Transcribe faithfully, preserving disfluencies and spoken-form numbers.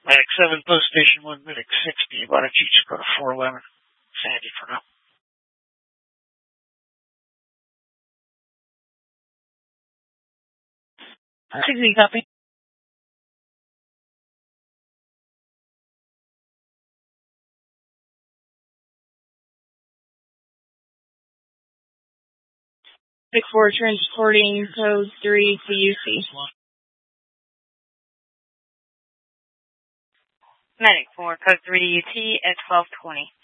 Medic seven, post station one, medic sixty. Why don't you just go to four eleven Sandy for now? sixty, copy. six four, transporting code three to U C. Medic four, code three to U T at twelve twenty.